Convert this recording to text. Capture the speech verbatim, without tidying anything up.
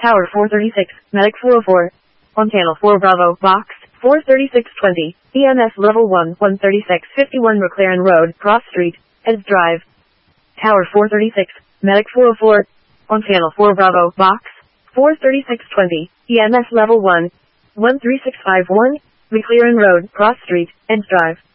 Tower four thirty-six, Medic four oh four. On channel four Bravo, box, four thirty-six twenty, E M S level one, one thirty-six fifty-one McLaren Road, Cross Street, Eds Drive. Tower four thirty-six, Medic four oh four. On channel four Bravo, box, four thirty-six twenty, E M S level one, one three six five one, McLaren Road, Cross Street, Eds Drive.